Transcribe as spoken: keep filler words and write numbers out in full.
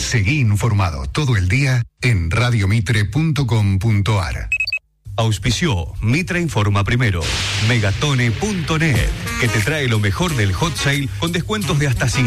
Seguí informado todo el día en radiomitre punto com punto ar. Auspició Mitre Informa Primero, megatone punto net, que te trae lo mejor del hot sale con descuentos de hasta cincuenta.